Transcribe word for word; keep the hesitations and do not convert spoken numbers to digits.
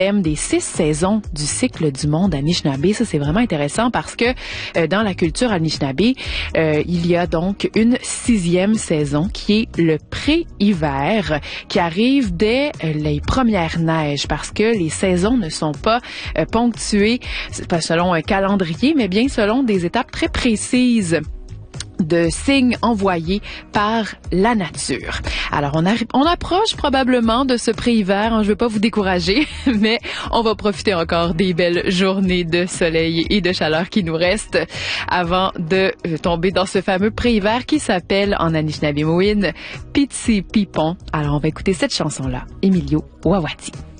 des six saisons du cycle du monde Anishinaabe. Ça, c'est vraiment intéressant parce que euh, dans la culture Anishinaabe, euh, il y a donc une sixième saison qui est le pré-hiver, qui arrive dès euh, les premières neiges parce que les saisons ne sont pas euh, ponctuées pas selon un calendrier, mais bien selon des étapes très précises de signes envoyés par la nature. Alors, on, arri- on approche probablement de ce pré-hiver. Hein, je ne veux pas vous décourager, mais on va profiter encore des belles journées de soleil et de chaleur qui nous restent avant de tomber dans ce fameux pré-hiver qui s'appelle en Anishinaabe Pitsipipon. Alors, on va écouter cette chanson-là, Emilio Wawati.